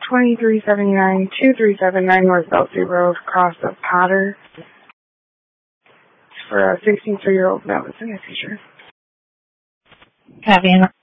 2379-2379 North Belsey Road, across of Potter, for a 63-year-old male with a seizure. Copy.